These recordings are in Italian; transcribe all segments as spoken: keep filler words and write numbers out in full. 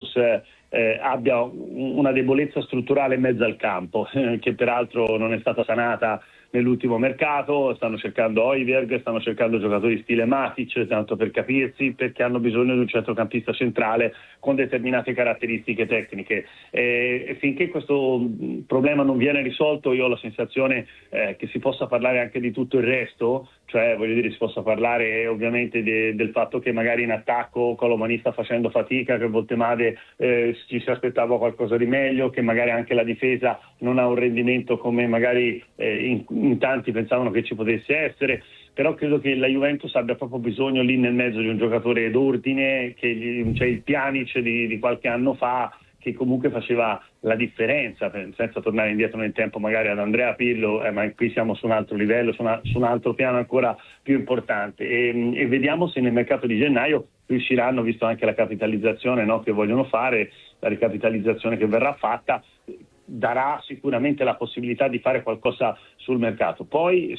Juventus eh, abbia una debolezza strutturale in mezzo al campo, eh, che peraltro non è stata sanata nell'ultimo mercato. Stanno cercando Højbjerg, stanno cercando giocatori stile Matic, tanto per capirsi, perché hanno bisogno di un centrocampista centrale con determinate caratteristiche tecniche. E, e finché questo problema non viene risolto, io ho la sensazione eh, che si possa parlare anche di tutto il resto, cioè voglio dire si possa parlare ovviamente de, del fatto che magari in attacco Colomani sta facendo fatica, che Voltemade eh, ci si aspettava qualcosa di meglio, che magari anche la difesa non ha un rendimento come magari eh, in, in tanti pensavano che ci potesse essere. Però credo che la Juventus abbia proprio bisogno lì nel mezzo di un giocatore d'ordine, che gli, cioè il Pjanic di, di qualche anno fa, che comunque faceva la differenza, senza tornare indietro nel tempo magari ad Andrea Pirlo, eh, ma qui siamo su un altro livello, su, una, su un altro piano ancora più importante, e, e vediamo se nel mercato di gennaio riusciranno, visto anche la capitalizzazione, no, che vogliono fare, la ricapitalizzazione che verrà fatta, darà sicuramente la possibilità di fare qualcosa sul mercato. Poi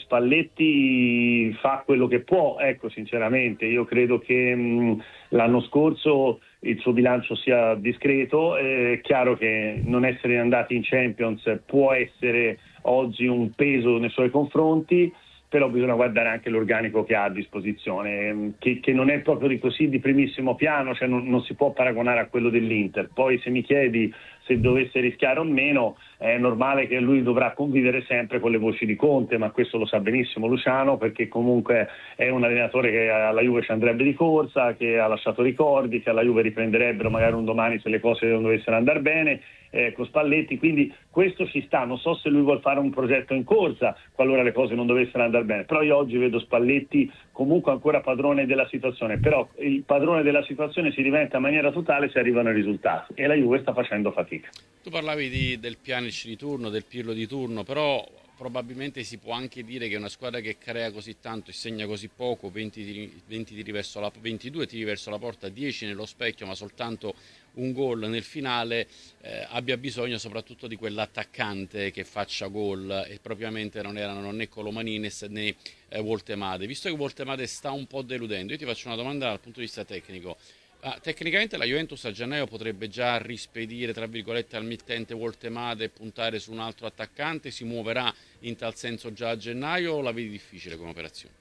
Spalletti fa quello che può, ecco, sinceramente io credo che mh, l'anno scorso il suo bilancio sia discreto. È chiaro che non essere andati in Champions può essere oggi un peso nei suoi confronti, però bisogna guardare anche l'organico che ha a disposizione, che, che non è proprio di così di primissimo piano, cioè non, non si può paragonare a quello dell'Inter. Poi se mi chiedi se dovesse rischiare o meno, è normale che lui dovrà convivere sempre con le voci di Conte, ma questo lo sa benissimo Luciano, perché comunque è un allenatore che alla Juve ci andrebbe di corsa, che ha lasciato ricordi, che alla Juve riprenderebbero magari un domani se le cose non dovessero andare bene, eh, con Spalletti, quindi questo ci sta. Non so se lui vuol fare un progetto in corsa qualora le cose non dovessero andare bene, però io oggi vedo Spalletti comunque ancora padrone della situazione, però il padrone della situazione si diventa in maniera totale se arrivano i risultati, e la Juve sta facendo fatica. Tu parlavi di, del Pjanic di turno, del Pirlo di turno, però probabilmente si può anche dire che una squadra che crea così tanto e segna così poco, venti tiri, venti tiri verso la, ventidue tiri verso la porta, dieci nello specchio, ma soltanto un gol nel finale, eh, abbia bisogno soprattutto di quell'attaccante che faccia gol, e propriamente non erano né Colomanines né eh, Voltemade. Visto che Voltemade sta un po' deludendo, io ti faccio una domanda dal punto di vista tecnico. Ah, tecnicamente la Juventus a gennaio potrebbe già rispedire tra virgolette al mittente Voltemade e puntare su un altro attaccante? Si muoverà in tal senso già a gennaio o la vedi difficile come operazione?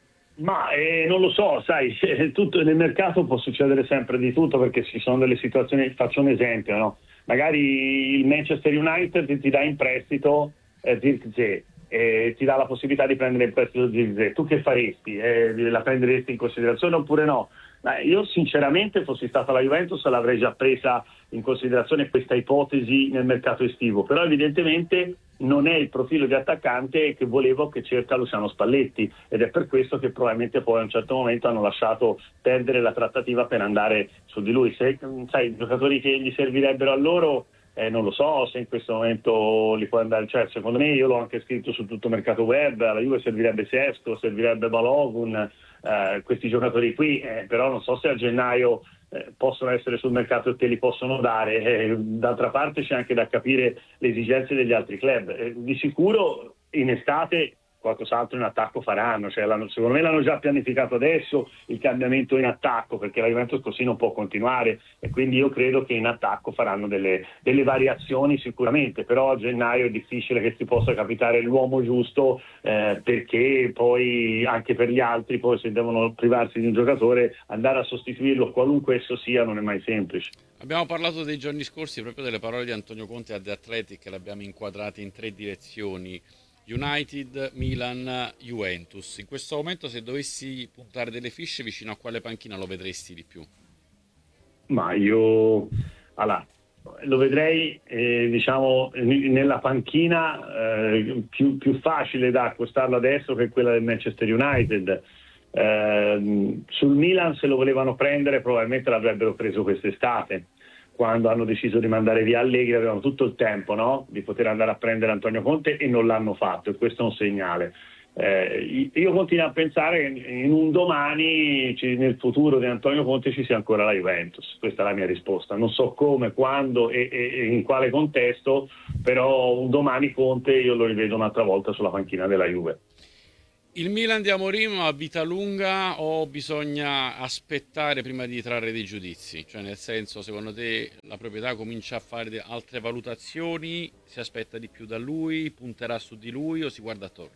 Ma eh, non lo so, sai, tutto, nel mercato può succedere sempre di tutto, perché ci sono delle situazioni. Faccio un esempio, no? Magari il Manchester United ti dà in prestito eh, Zirkzee, eh, ti dà la possibilità di prendere in prestito Zirkzee. Tu che faresti? Eh, la prenderesti in considerazione oppure no? Ma io sinceramente, fossi stata la Juventus, l'avrei già presa in considerazione questa ipotesi nel mercato estivo, però evidentemente non è il profilo di attaccante che volevo, che cerca Luciano Spalletti, ed è per questo che probabilmente poi a un certo momento hanno lasciato perdere la trattativa per andare su di lui. Se, sai, i giocatori che gli servirebbero a loro, eh, non lo so se in questo momento li può andare, cioè secondo me, io l'ho anche scritto su tutto Mercato Web, alla Juve servirebbe Sesto, servirebbe Balogun, eh, questi giocatori qui, eh, però non so se a gennaio eh, possono essere sul mercato e te li possono dare. Eh, d'altra parte c'è anche da capire le esigenze degli altri club. Eh, di sicuro in estate qualcos'altro in attacco faranno, cioè l'hanno, secondo me l'hanno già pianificato adesso il cambiamento in attacco, perché la Juventus così non può continuare, e quindi io credo che in attacco faranno delle, delle variazioni sicuramente, però a gennaio è difficile che si possa capitare l'uomo giusto, eh, perché poi anche per gli altri, poi se devono privarsi di un giocatore, andare a sostituirlo qualunque esso sia non è mai semplice. Abbiamo parlato dei giorni scorsi proprio delle parole di Antonio Conte a The Athletic, le abbiamo inquadrate in tre direzioni: United, Milan, Juventus. In questo momento, se dovessi puntare delle fiche, vicino a quale panchina lo vedresti di più? Ma io allora, lo vedrei eh, diciamo nella panchina eh, più, più facile da accostarlo adesso, che è quella del Manchester United. Eh, sul Milan, se lo volevano prendere, probabilmente l'avrebbero preso quest'estate. Quando hanno deciso di mandare via Allegri avevano tutto il tempo, no? Di poter andare a prendere Antonio Conte, e non l'hanno fatto, e questo è un segnale. Eh, io continuo a pensare che in un domani, nel futuro di Antonio Conte, ci sia ancora la Juventus. Questa è la mia risposta. Non so come, quando e, e in quale contesto, però un domani Conte io lo rivedo un'altra volta sulla panchina della Juve. Il Milan di Amorim ha vita lunga o bisogna aspettare prima di trarre dei giudizi? Cioè, nel senso, secondo te la proprietà comincia a fare de- altre valutazioni, si aspetta di più da lui, punterà su di lui o si guarda attorno?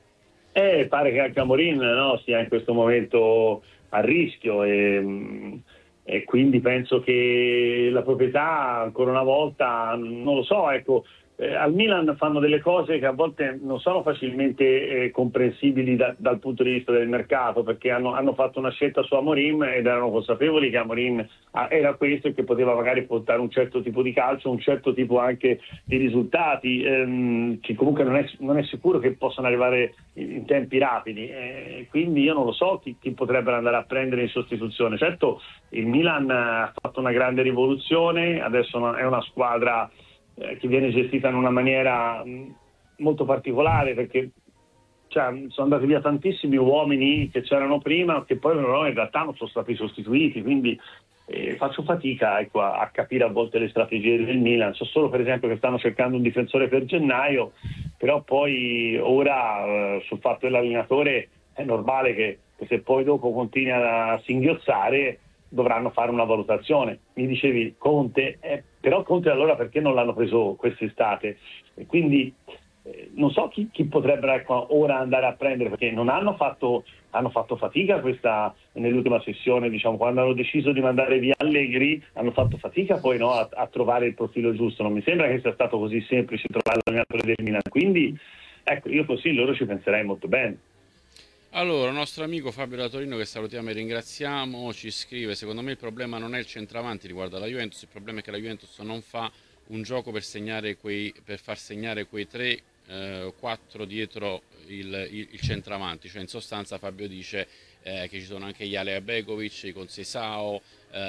Eh, pare che anche Amorim, no, sia in questo momento a rischio e, e quindi penso che la proprietà ancora una volta, non lo so, ecco, eh, al Milan fanno delle cose che a volte non sono facilmente eh, comprensibili da- dal punto di vista del mercato, perché hanno, hanno fatto una scelta su Amorim ed erano consapevoli che Amorim ah, era questo e che poteva magari portare un certo tipo di calcio, un certo tipo anche di risultati, ehm, che comunque non è, non è sicuro che possano arrivare in, in tempi rapidi. Eh, quindi io non lo so chi, chi potrebbero andare a prendere in sostituzione. Certo, il Milan ha fatto una grande rivoluzione, adesso è una squadra eh, che viene gestita in una maniera mh, molto particolare, perché cioè, sono andati via tantissimi uomini che c'erano prima che poi però in realtà non sono stati sostituiti, quindi eh, faccio fatica, ecco, a, a capire a volte le strategie del Milan. So solo per esempio che stanno cercando un difensore per gennaio, però poi ora eh, sul fatto dell'allenatore è normale che, che se poi dopo continua a singhiozzare dovranno fare una valutazione. Mi dicevi Conte, eh, però Conte allora perché non l'hanno preso quest'estate? E quindi eh, non so chi, chi potrebbero ecco, ora andare a prendere, perché non hanno fatto, hanno fatto fatica questa, nell'ultima sessione, diciamo, quando hanno deciso di mandare via Allegri, hanno fatto fatica poi no, a, a trovare il profilo giusto. Non mi sembra che sia stato così semplice trovare l'allenatore del Milan, quindi ecco, io così loro ci penserei molto bene. Allora, il nostro amico Fabio da Torino, che salutiamo e ringraziamo, ci scrive: secondo me il problema non è il centravanti riguardo alla Juventus, il problema è che la Juventus non fa un gioco per, segnare quei, per far segnare quei tre eh, quattro dietro il, il, il centravanti. Cioè, in sostanza Fabio dice eh, che ci sono anche gli Alea Begovic, i Conceição,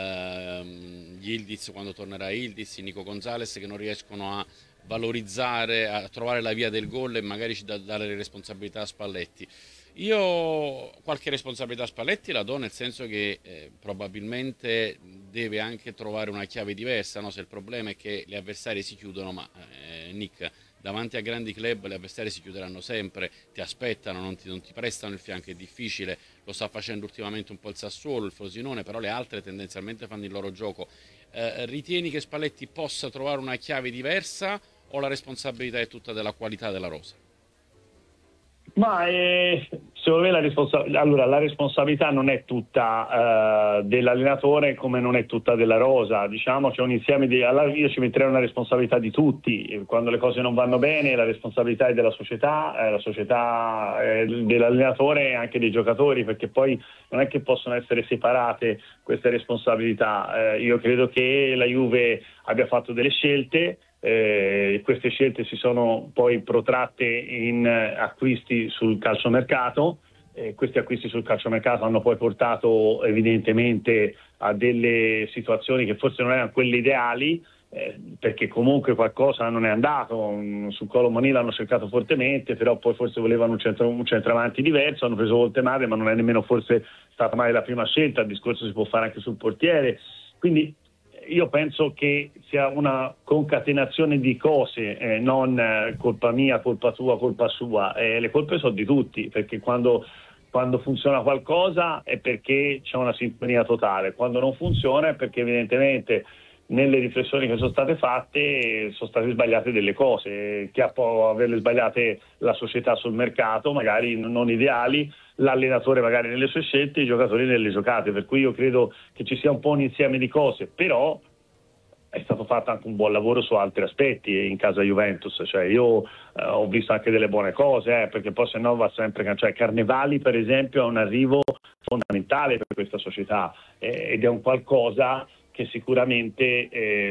ehm, gli Ildiz quando tornerà Ildiz, i Nico Gonzalez, che non riescono a valorizzare, a trovare la via del gol e magari ci da dare le responsabilità a Spalletti. Io qualche responsabilità a Spalletti la do, nel senso che eh, probabilmente deve anche trovare una chiave diversa, no? Se il problema è che gli avversari si chiudono, ma eh, Nick, davanti a grandi club gli avversari si chiuderanno sempre, ti aspettano, non ti, non ti prestano il fianco, è difficile, lo sta facendo ultimamente un po' il Sassuolo, il Frosinone, però le altre tendenzialmente fanno il loro gioco. Eh, ritieni che Spalletti possa trovare una chiave diversa o la responsabilità è tutta della qualità della rosa? Ma eh, secondo me la, responsa- allora, la responsabilità non è tutta eh, dell'allenatore come non è tutta della rosa, diciamo c'è un insieme di, allora io ci metterei una responsabilità di tutti, quando le cose non vanno bene la responsabilità è della società, eh, la società è dell'allenatore e anche dei giocatori, perché poi non è che possono essere separate queste responsabilità. Eh, io credo che la Juve abbia fatto delle scelte. Eh, queste scelte si sono poi protratte in eh, acquisti sul calciomercato. Eh, questi acquisti sul calciomercato hanno poi portato evidentemente a delle situazioni che forse non erano quelle ideali, eh, perché comunque qualcosa non è andato. Mm, Su Colo Muani l'hanno cercato fortemente, però poi forse volevano un, centro, un centravanti diverso, hanno preso Voltemade, ma non è nemmeno forse stata mai la prima scelta, il discorso si può fare anche sul portiere. Quindi io penso che sia una concatenazione di cose, eh, non eh, colpa mia, colpa tua, colpa sua. Eh, le colpe sono di tutti, perché quando, quando funziona qualcosa è perché c'è una sintonia totale, quando non funziona è perché evidentemente nelle riflessioni che sono state fatte sono state sbagliate delle cose, che può averle sbagliate la società sul mercato, magari non ideali, l'allenatore magari nelle sue scelte, i giocatori nelle giocate, per cui io credo che ci sia un po' un insieme di cose, però è stato fatto anche un buon lavoro su altri aspetti in casa Juventus, cioè io eh, ho visto anche delle buone cose, eh, perché poi se no va sempre, cioè Carnevali per esempio è un arrivo fondamentale per questa società eh, ed è un qualcosa che sicuramente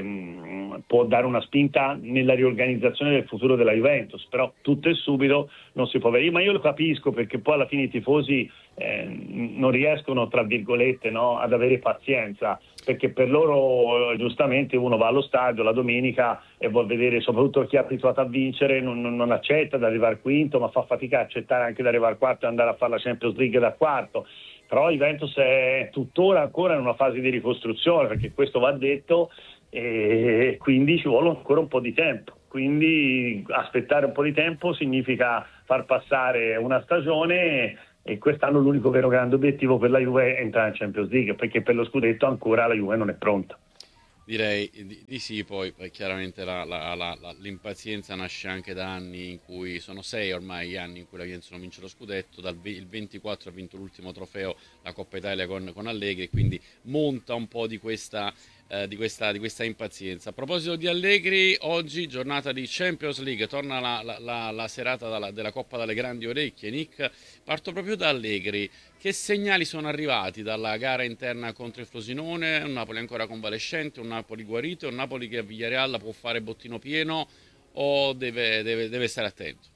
ehm, può dare una spinta nella riorganizzazione del futuro della Juventus, però tutto e subito non si può avere. Ma io lo capisco, perché poi alla fine i tifosi eh, non riescono, tra virgolette, no, ad avere pazienza, perché per loro eh, giustamente uno va allo stadio la domenica e vuol vedere, soprattutto chi è abituato a vincere, non, non, non accetta di arrivare quinto, ma fa fatica a accettare anche di arrivare quarto e andare a fare la Champions League da quarto. Però Juventus è tuttora ancora in una fase di ricostruzione, perché questo va detto, e quindi ci vuole ancora un po' di tempo. Quindi aspettare un po' di tempo significa far passare una stagione, e quest'anno l'unico vero grande obiettivo per la Juve è entrare in Champions League, perché per lo scudetto ancora la Juve non è pronta. Direi di, di sì, poi, poi chiaramente la- la- la- la- l'impazienza nasce anche da anni in cui sono sei ormai gli anni in cui la Juventus non vince lo scudetto. Dal ve- il ventiquattro ha vinto l'ultimo trofeo, la Coppa Italia con, con Allegri, e quindi monta un po' di questa, eh, di questa, di questa impazienza. A proposito di Allegri, oggi giornata di Champions League, torna la, la- la- la serata dalla- della Coppa dalle grandi orecchie. Nick, parto proprio da Allegri. Che segnali sono arrivati dalla gara interna contro il Frosinone? Un Napoli ancora convalescente, un Napoli guarito, un Napoli che a Villarreal può fare bottino pieno o deve, deve- deve stare attento?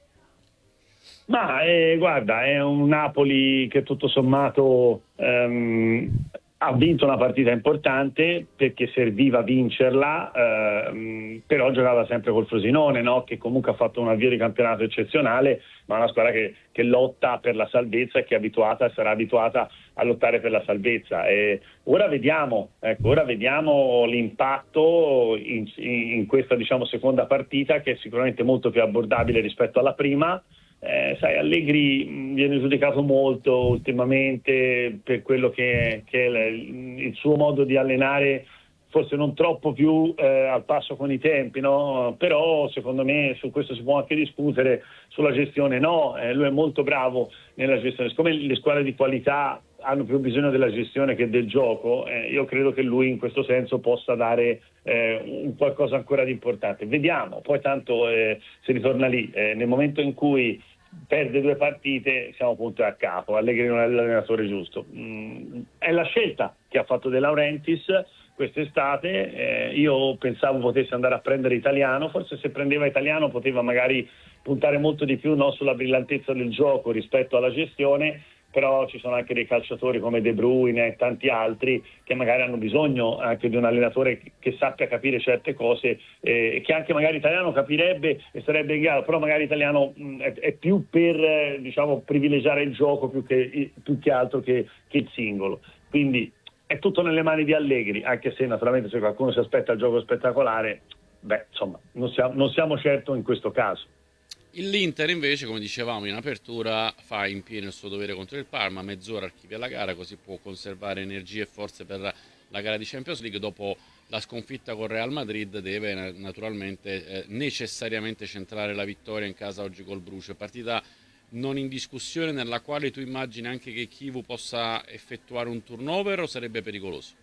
Ma eh, guarda, è un Napoli che tutto sommato ehm, ha vinto una partita importante perché serviva vincerla, ehm, però giocava sempre col Frosinone, no? Che comunque ha fatto un avvio di campionato eccezionale, ma è una squadra che, che lotta per la salvezza e che è abituata, sarà abituata a lottare per la salvezza. E ora vediamo, ecco, ora vediamo l'impatto in, in questa, diciamo, seconda partita, che è sicuramente molto più abbordabile rispetto alla prima. Eh, sai, Allegri mh, viene giudicato molto ultimamente per quello che, che è il, il suo modo di allenare, forse non troppo più eh, al passo con i tempi, no? Però secondo me su questo si può anche discutere, sulla gestione no, eh, lui è molto bravo nella gestione, siccome le squadre di qualità hanno più bisogno della gestione che del gioco, eh, io credo che lui in questo senso possa dare eh, un qualcosa ancora di importante. Vediamo, poi tanto eh, si ritorna lì, eh, nel momento in cui perde due partite siamo punto a capo, Allegri non è l'allenatore giusto. Mm, è la scelta che ha fatto De Laurentiis quest'estate, eh, io pensavo potesse andare a prendere Italiano, forse se prendeva Italiano poteva magari puntare molto di più, no, sulla brillantezza del gioco rispetto alla gestione, però ci sono anche dei calciatori come De Bruyne e tanti altri che magari hanno bisogno anche di un allenatore che sappia capire certe cose, e eh, che anche magari Italiano capirebbe e sarebbe in grado, però magari Italiano mh, è, è più per eh, diciamo privilegiare il gioco più che, più che altro che, che il singolo. Quindi è tutto nelle mani di Allegri, anche se naturalmente se qualcuno si aspetta il gioco spettacolare, beh, insomma, non siamo, non siamo certo in questo caso. L'Inter invece, come dicevamo in apertura, fa in pieno il suo dovere contro il Parma, mezz'ora archivia la gara, così può conservare energie e forze per la gara di Champions League. Dopo la sconfitta con Real Madrid deve naturalmente eh, necessariamente centrare la vittoria in casa oggi col Bruce. Partita non in discussione, nella quale tu immagini anche che Chivu possa effettuare un turnover, o sarebbe pericoloso?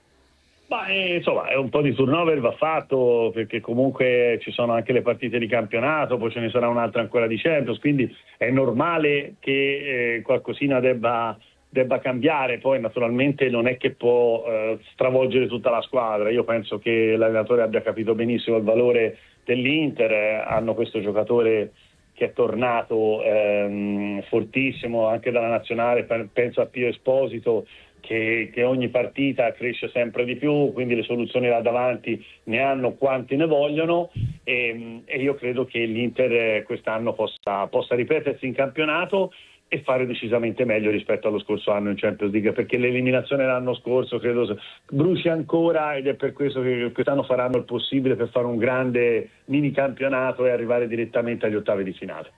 Ma eh, insomma, è un po' di turnover va fatto, perché comunque ci sono anche le partite di campionato, poi ce ne sarà un'altra ancora di Champions, quindi è normale che eh, qualcosina debba, debba cambiare. Poi naturalmente non è che può eh, stravolgere tutta la squadra. Io penso che l'allenatore abbia capito benissimo il valore dell'Inter, eh, hanno questo giocatore che è tornato ehm, fortissimo anche dalla nazionale, penso a Pio Esposito, Che, che ogni partita cresce sempre di più, quindi le soluzioni là davanti ne hanno quanti ne vogliono, e, e io credo che l'Inter quest'anno possa, possa ripetersi in campionato e fare decisamente meglio rispetto allo scorso anno in Champions League, perché l'eliminazione l'anno scorso credo bruci ancora, ed è per questo che quest'anno faranno il possibile per fare un grande mini campionato e arrivare direttamente agli ottavi di finale.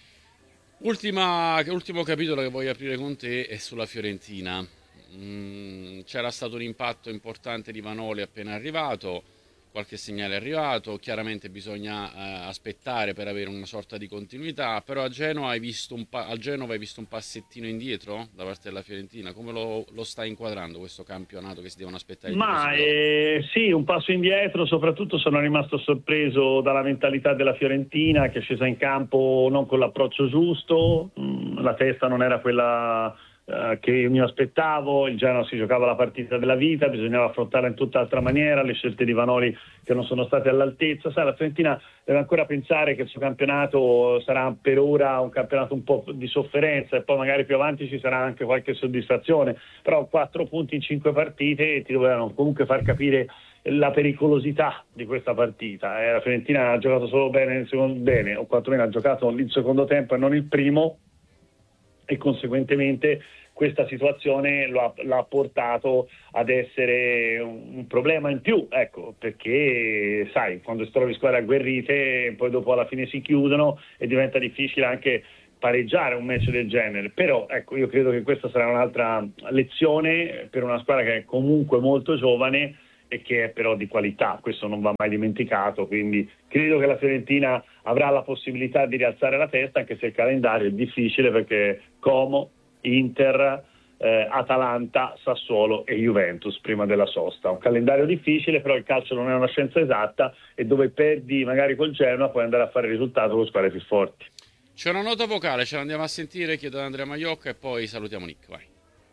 Ultima, ultimo capitolo che voglio aprire con te è sulla Fiorentina. Mm, c'era stato un impatto importante di Vanoli appena arrivato, qualche segnale è arrivato, chiaramente bisogna eh, aspettare per avere una sorta di continuità, però a Genova hai visto un, pa- a Genova hai visto un passettino indietro da parte della Fiorentina. Come lo, lo stai inquadrando questo campionato che si devono aspettare i tifosi Ma di dopo? eh, sì, un passo indietro, soprattutto sono rimasto sorpreso dalla mentalità della Fiorentina, che è scesa in campo non con l'approccio giusto, mm, la testa non era quella eh, che io mi aspettavo, il Genoa si giocava la partita della vita, bisognava affrontarla in tutt'altra maniera, le scelte di Vanoli che non sono state all'altezza. Sai, la Fiorentina deve ancora pensare che il suo campionato sarà per ora un campionato un po' di sofferenza, e poi magari più avanti ci sarà anche qualche soddisfazione, però quattro punti in cinque partite ti dovevano comunque far capire la pericolosità di questa partita. Eh, la Fiorentina ha giocato solo bene, nel secondo, bene, o quantomeno ha giocato il secondo tempo e non il primo, e conseguentemente questa situazione lo ha, l'ha portato ad essere un, un problema in più, ecco, perché sai, quando si trovi squadre agguerrite poi dopo alla fine si chiudono e diventa difficile anche pareggiare un match del genere. Però ecco, io credo che questa sarà un'altra lezione per una squadra che è comunque molto giovane e che è però di qualità, questo non va mai dimenticato, quindi credo che la Fiorentina avrà la possibilità di rialzare la testa, anche se il calendario è difficile perché Como, Inter, eh, Atalanta, Sassuolo e Juventus prima della sosta. Un calendario difficile, però il calcio non è una scienza esatta e dove perdi magari col Genoa puoi andare a fare il risultato con squadre più forti. C'è una nota vocale, ce l'andiamo a sentire, chiedo ad Andrea Maiocca e poi salutiamo Nick, vai.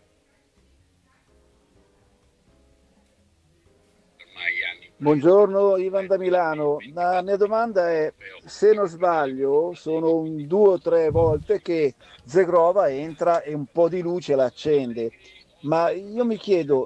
Buongiorno, Ivan da Milano. La mia domanda è, se non sbaglio, sono un due o tre volte che Zegrova entra e un po' di luce la accende, ma io mi chiedo,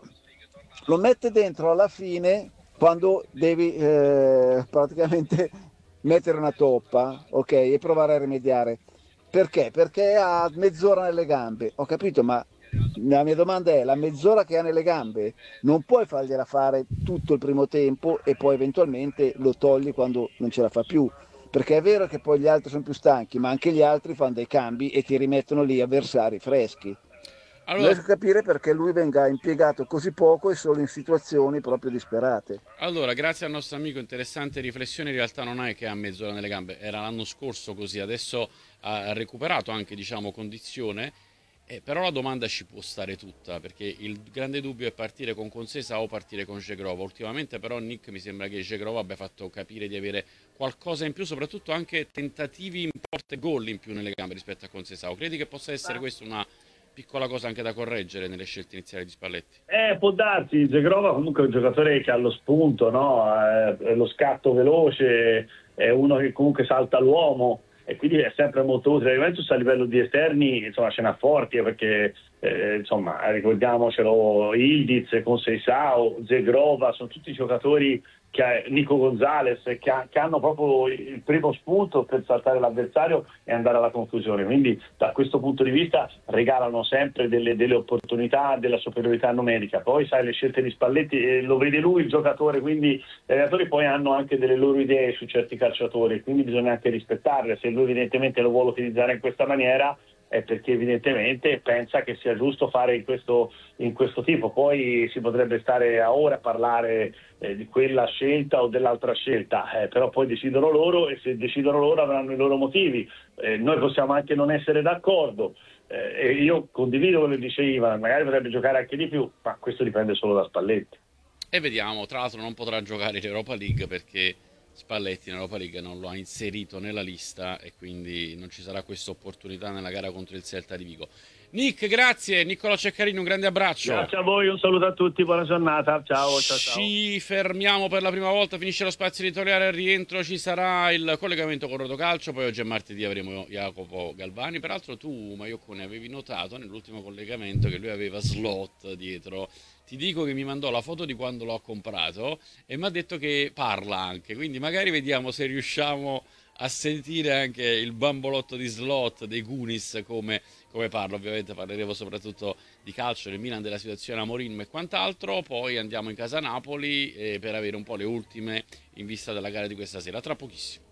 lo mette dentro alla fine quando devi eh, praticamente mettere una toppa, ok, e provare a rimediare. Perché? Perché ha mezz'ora nelle gambe. Ho capito, ma la mia domanda è, la mezz'ora che ha nelle gambe non puoi fargliela fare tutto il primo tempo e poi eventualmente lo togli quando non ce la fa più. Perché è vero che poi gli altri sono più stanchi, ma anche gli altri fanno dei cambi e ti rimettono lì avversari freschi. Non Allora, riesco a capire perché lui venga impiegato così poco e solo in situazioni proprio disperate. allora, grazie al nostro amico, interessante riflessione, in realtà non è che ha mezz'ora nelle gambe, era l'anno scorso così, adesso ha recuperato anche, diciamo, condizione. Eh, però la domanda ci può stare tutta, perché il grande dubbio è partire con Consesa o partire con Zegrova. Ultimamente però Nick mi sembra che Zegrova abbia fatto capire di avere qualcosa in più, soprattutto anche tentativi in porta e gol in più nelle gambe rispetto a Consesa. Credi che possa essere questa una piccola cosa anche da correggere nelle scelte iniziali di Spalletti? Eh, può darsi, Zegrova comunque è un giocatore che ha lo spunto, no? Eh, lo scatto veloce, è uno che comunque salta l'uomo e quindi è sempre molto utile. La Juventus a livello di esterni insomma ce n'ha forti, eh, perché eh, insomma ricordiamocelo, Ildiz, Conceição, Zegrova, sono tutti giocatori che Nico Gonzalez che, ha, che hanno proprio il primo spunto per saltare l'avversario e andare alla conclusione, quindi da questo punto di vista regalano sempre delle, delle opportunità della superiorità numerica. Poi sai, le scelte di Spalletti eh, lo vede lui il giocatore, quindi gli allenatori poi hanno anche delle loro idee su certi calciatori, quindi bisogna anche rispettarle. Se lui evidentemente lo vuole utilizzare in questa maniera è perché evidentemente pensa che sia giusto fare in questo, in questo tipo. Poi si potrebbe stare a ore a parlare eh, di quella scelta o dell'altra scelta, eh, però poi decidono loro e se decidono loro avranno i loro motivi. Eh, noi possiamo anche non essere d'accordo, eh, e io condivido quello che dice Ivan, magari potrebbe giocare anche di più, ma questo dipende solo da Spalletti. E vediamo, tra l'altro non potrà giocare l'Europa League perché Spalletti in Europa League non lo ha inserito nella lista e quindi non ci sarà questa opportunità nella gara contro il Celta di Vigo. Nick, grazie. Niccolò Ceccarini, un grande abbraccio. Grazie a voi, un saluto a tutti, buona giornata. Ciao, ciao, ciao. Ci fermiamo per la prima volta, finisce lo spazio editoriale, al rientro ci sarà il collegamento con Rotocalcio, poi oggi è martedì avremo Jacopo Galvani. Peraltro tu, Maioccone, avevi notato nell'ultimo collegamento che lui aveva slot dietro. Ti dico che mi mandò la foto di quando l'ho comprato e mi ha detto che parla anche, quindi magari vediamo se riusciamo a sentire anche il bambolotto di slot dei Goonies come, come parla. Ovviamente parleremo soprattutto di calcio, del Milan, della situazione a Mourinho e quant'altro. Poi andiamo in casa Napoli eh, per avere un po' le ultime in vista della gara di questa sera, tra pochissimo.